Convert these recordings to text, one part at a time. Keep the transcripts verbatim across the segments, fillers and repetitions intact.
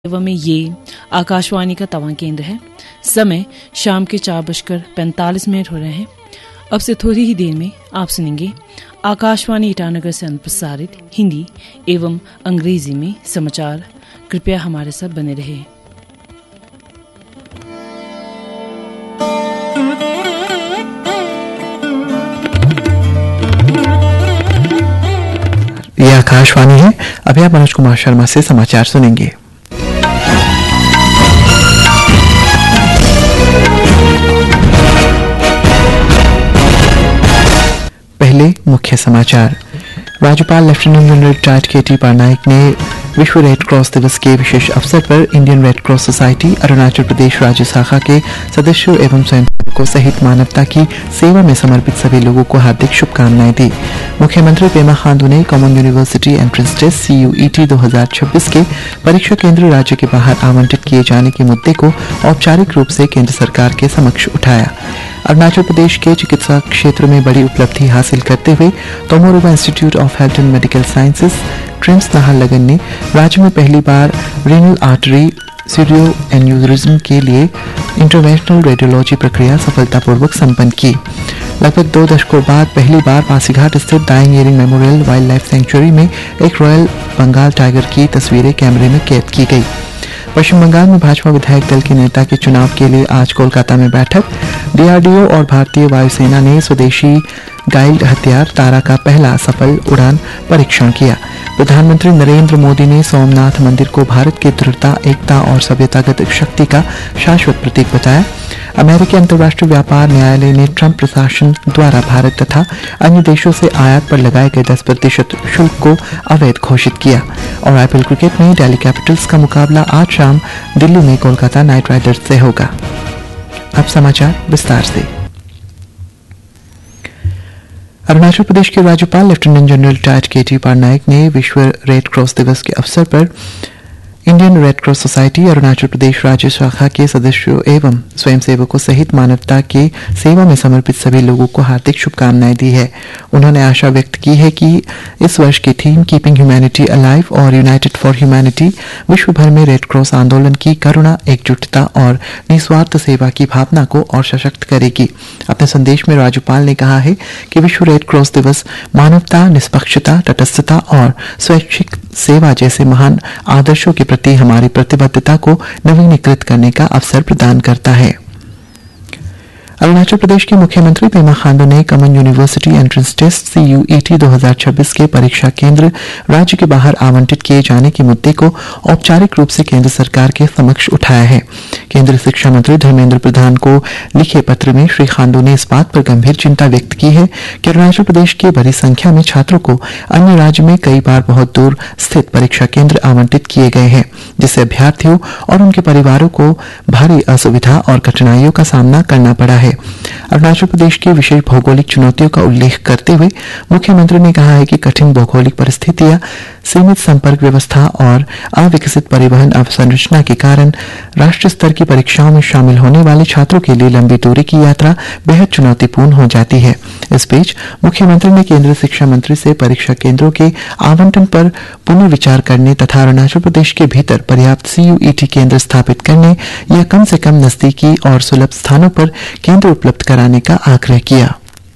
एवं में ये आकाशवाणी का तवा केंद्र है। समय शाम के चार बजकर पैंतालीस मिनट हो रहे हैं। अब से थोड़ी ही देर में आप सुनेंगे आकाशवाणी ईटानगर से प्रसारित हिंदी एवं अंग्रेजी में समाचार। कृपया हमारे साथ बने रहे। यह आकाशवाणी है। अभी आप मनोज कुमार शर्मा से समाचार सुनेंगे। पहले मुख्य समाचार। राज्यपाल लेफ्टिनेंट जनरल रिटायर्ड के टी पटनायक ने विश्व रेड क्रॉस दिवस के विशेष अवसर पर Indian red cross society Arunachal Pradesh राज्य शाखा के सदस्यों एवं स्वयंसेवकों सहित मानवता की सेवा में समर्पित सभी लोगों को हार्दिक शुभकामनाएं दी। मुख्यमंत्री पेमा खांडू ने common university entrance test C you E T दो हजार छब्बीस के परीक्षा केंद्र राज्य के बाहर आवंटित किए जाने के मुद्दे को औपचारिक रूप से केंद्र सरकार के समक्ष उठाया। अरुणाचल प्रदेश के चिकित्सा क्षेत्र में बड़ी उपलब्धि हासिल करते हुए Tomo Riba institute of health and medical sciences TRIMS Naharlagun ने राज्य में पहली बार रीनल आर्टरी सीरियो एन्यूरिज्म के लिए इंटरवेंशनल रेडियोलॉजी प्रक्रिया सफलतापूर्वक संपन्न की। लगभग दो दशकों बाद पहली बार पासीघाट स्थित dying earring memorial wild life sanctuary में एक रॉयल बंगाल टाइगर की तस्वीरें कैमरे में कैद की गई। पश्चिम बंगाल में भाजपा विधायक दल के नेता के चुनाव के लिए आज कोलकाता में बैठक। डी आर डी ओ और भारतीय वायुसेना ने स्वदेशी गाइड हथियार तारा का पहला सफल उड़ान परीक्षण किया। प्रधानमंत्री नरेंद्र मोदी ने सोमनाथ मंदिर को भारत की दृढ़ता, एकता और सभ्यतागत शक्ति का शाश्वत प्रतीक बताया। अमेरिकी अंतर्राष्ट्रीय व्यापार न्यायालय ने ट्रंप प्रशासन द्वारा भारत तथा अन्य देशों से आयात पर लगाए गए दस प्रतिशत शुल्क को अवैध घोषित किया। और आईपीएल क्रिकेट में दिल्ली कैपिटल्स का मुकाबला आज शाम दिल्ली में कोलकाता नाइट राइडर्स से होगा। अब समाचार विस्तार से। अरुणाचल प्रदेश के राज्यपाल लेफ्टिनेंट जनरल रिटायर्ड के टी पटनायक ने विश्व रेड क्रॉस दिवस के अवसर पर Indian red cross society Arunachal Pradesh राज्य शाखा के सदस्यों एवं स्वयंसेवकों सहित मानवता के सेवा में समर्पित सभी लोगों को हार्दिक शुभकामनाएं दी है। उन्होंने आशा व्यक्त की है कि इस वर्ष की थीम कीपिंग ह्यूमैनिटी अलाइव और यूनाइटेड फॉर ह्यूमैनिटी विश्व भर में रेड क्रॉस आंदोलन की करुणा, एकजुटता और निस्वार्थ सेवा की भावना को और सशक्त करेगी। अपने संदेश में राज्यपाल ने कहा है कि विश्व रेड क्रॉस दिवस मानवता, निष्पक्षता, तटस्थता और स्वैच्छिक सेवा जैसे महान आदर्शों के प्रति हमारी प्रतिबद्धता को नवीनीकृत करने का अवसर प्रदान करता है। अरुणाचल प्रदेश के मुख्यमंत्री पेमा खांडू ने common university entrance test C you E T दो हजार छब्बीस के परीक्षा केंद्र राज्य के बाहर आवंटित किए जाने के मुद्दे को औपचारिक रूप से केंद्र सरकार के समक्ष उठाया है। केंद्रीय शिक्षा मंत्री धर्मेंद्र प्रधान को लिखे पत्र में श्री खांडू ने इस बात पर गंभीर चिंता व्यक्त की है कि अरुणाचल प्रदेश के बड़ी संख्या में छात्रों को अन्य राज्य में कई बार बहुत दूर स्थित परीक्षा केंद्र आवंटित किए गए हैं, जिससे अभ्यर्थियों और उनके परिवारों को भारी असुविधा और कठिनाइयों का सामना करना पड़ा है। अरुणाचल प्रदेश की विशेष भौगोलिक चुनौतियों का उल्लेख करते हुए मुख्यमंत्री ने कहा है कि कठिन भौगोलिक परिस्थितियां, सीमित संपर्क व्यवस्था और अविकसित परिवहन अवसंरचना के कारण राष्ट्रीय स्तर की परीक्षाओं में शामिल होने वाले छात्रों के लिए लंबी दूरी की यात्रा बेहद चुनौतीपूर्ण हो जाती है। इस बीच मुख्यमंत्री ने केंद्रीय शिक्षा मंत्री से परीक्षा केंद्रों के आवंटन पर पुनर्विचार करने तथा अरुणाचल प्रदेश के भीतर पर्याप्त सी यू ई टी केंद्र स्थापित करने या कम से कम नजदीकी और सुलभ स्थानों पर केंद्र उपलब्ध कराने का आग्रह किया।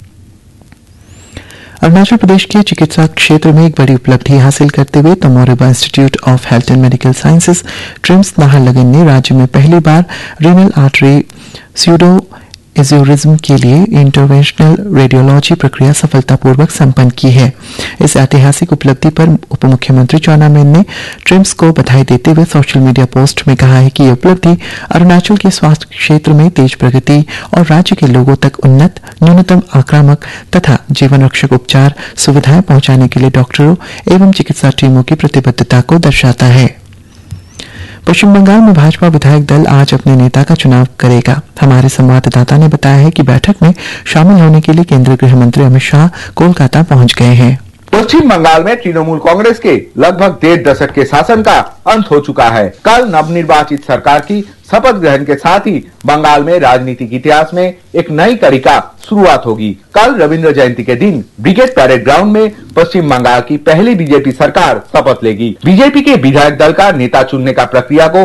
अरुणाचल प्रदेश के चिकित्सा क्षेत्र में एक बड़ी उपलब्धि हासिल करते हुए Tomo Riba institute of health and medical sciences TRIMS Naharlagun ने राज्य में पहली बार रीनल आर्टरी स्यूडो एन्यूरिज्म के लिए इंटरवेंशनल रेडियोलॉजी प्रक्रिया सफलतापूर्वक संपन्न की है। इस ऐतिहासिक उपलब्धि पर उप मुख्यमंत्री चाउना मेन ने ट्रिम्स को बधाई देते हुए सोशल मीडिया पोस्ट में कहा है कि यह उपलब्धि अरुणाचल के स्वास्थ्य क्षेत्र में तेज प्रगति और राज्य के लोगों तक उन्नत, न्यूनतम आक्रामक तथा जीवन रक्षक उपचार सुविधाएं पहुंचाने के लिए डॉक्टरों एवं चिकित्सा टीमों की प्रतिबद्धता को दर्शाता है। पश्चिम बंगाल में भाजपा विधायक दल आज अपने नेता का चुनाव करेगा। हमारे संवाददाता ने बताया है कि बैठक में शामिल होने के लिए केंद्रीय गृह मंत्री अमित शाह कोलकाता पहुंच गए हैं। पश्चिम बंगाल में तृणमूल कांग्रेस के लगभग डेढ़ दशक के शासन का अंत हो चुका है। कल नवनिर्वाचित सरकार की शपथ ग्रहण के साथ ही बंगाल में राजनीतिक इतिहास में एक नई कड़ी का शुरुआत होगी। कल रविंद्र जयंती के दिन ब्रिगेड परेड ग्राउंड में पश्चिम बंगाल की पहली बीजेपी सरकार शपथ लेगी। बीजेपी के विधायक दल का नेता चुनने का प्रक्रिया को